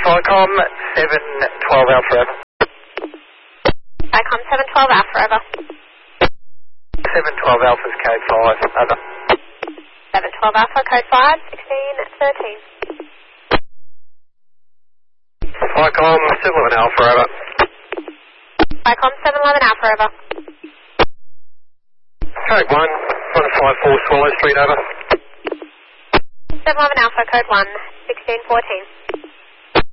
Ficom 712 Alpha over. Ficom 712 Alpha over. 712 Alpha's code 5 over. 712 Alpha, code 5, 1613. Ficom 711 Alpha over. Ficom 711 Alpha over. Code 1, 154 Swallow Street over. 711 Alpha, code 1, 1614.